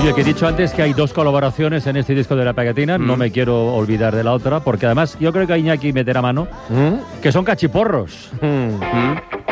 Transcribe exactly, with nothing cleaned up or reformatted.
Oye, que he dicho antes que hay dos colaboraciones en este disco de La Pegatina, mm. no me quiero olvidar de la otra, porque además yo creo que Iñaki meterá mano, mm. que son cachiporros. Mm.